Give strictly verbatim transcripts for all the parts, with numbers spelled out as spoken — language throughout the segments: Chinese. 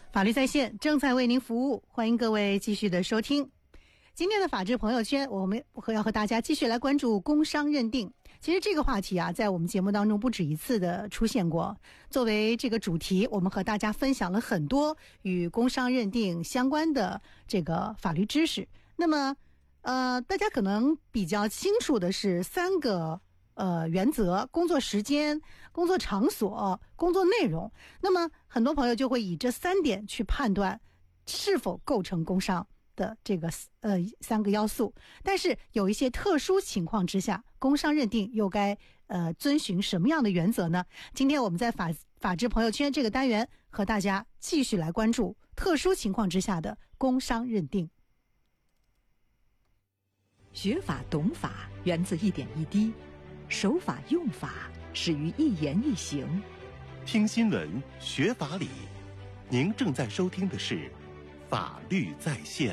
法律在线正在为您服务，欢迎各位继续的收听。今天的法治朋友圈，我们要和大家继续来关注工伤认定。其实这个话题啊，在我们节目当中不止一次的出现过。作为这个主题，我们和大家分享了很多与工伤认定相关的这个法律知识。那么，呃，大家可能比较清楚的是三个呃原则：工作时间、工作场所、工作内容。那么，很多朋友就会以这三点去判断是否构成工伤的这个呃三个要素，但是有一些特殊情况之下，工伤认定又该呃遵循什么样的原则呢？今天我们在法法治朋友圈这个单元和大家继续来关注特殊情况之下的工伤认定。 学法懂法源自一点一滴，守法用法始于一言一行。 听新闻学法理，您正在收听的是法律在线。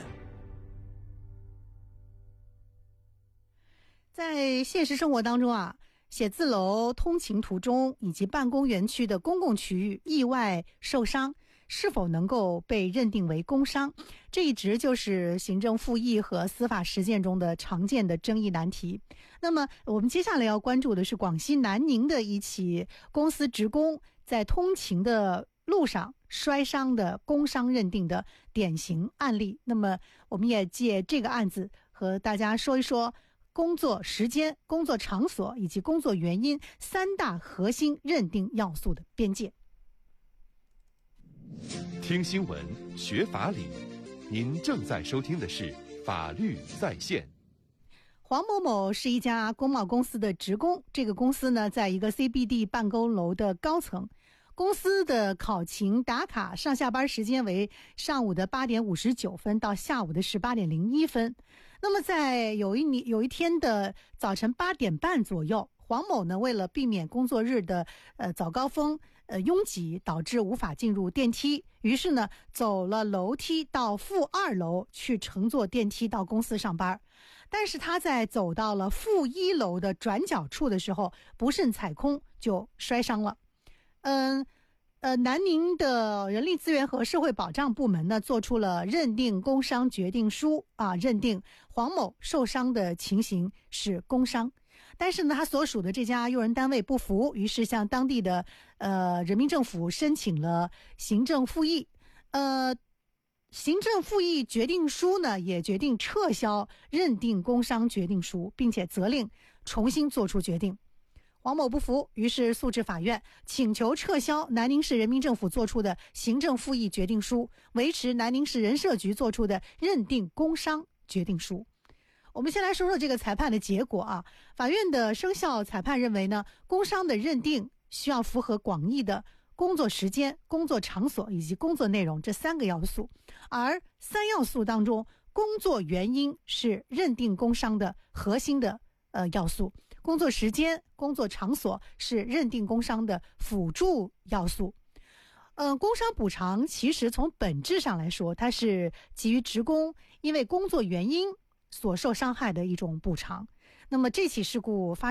在现实生活当中啊，写字楼、通勤途中以及办公园区的公共区域意外受伤，是否能够被认定为工伤？这一直就是行政复议和司法实践中的常见的争议难题。那么我们接下来要关注的是广西南宁的一起公司职工在通勤的路上摔伤的工伤认定的典型案例。那么我们也借这个案子和大家说一说工作时间、工作场所以及工作原因三大核心认定要素的边界。 听新闻学法理，您正在收听的是法律在线。 黄某某是一家工贸公司的职工，这个公司呢，在一个 C B D 办公楼的高层。公司的考勤打卡上下班时间为上午的八点五十九分到下午的十八点零一分。那么在有一年有一天的早晨八点半左右，黄某呢为了避免工作日的呃早高峰呃拥挤导致无法进入电梯，于是呢走了楼梯到负二楼去乘坐电梯到公司上班。但是他在走到了负一楼的转角处的时候，不慎踩空就摔伤了。嗯，呃，南宁的人力资源和社会保障部门呢，做出了认定工伤决定书啊，认定黄某受伤的情形是工伤。但是呢，他所属的这家用人单位不服，于是向当地的呃人民政府申请了行政复议。呃，行政复议决定书呢，也决定撤销认定工伤决定书，并且责令重新作出决定。黄某不服，于是诉至法院，请求撤销南宁市人民政府作出的行政复议决定书，维持南宁市人社局作出的认定工伤决定书。我们先来说说这个裁判的结果啊。法院的生效裁判认为呢，工伤的认定需要符合广义的工作时间、工作场所以及工作内容这三个要素，而三要素当中，工作原因是认定工伤的核心的呃要素，工作时间、工作场所是认定工伤的辅助要素。呃，工伤补偿其实从本质上来说，它是给予职工因为工作原因所受伤害的一种补偿。那么这起事故发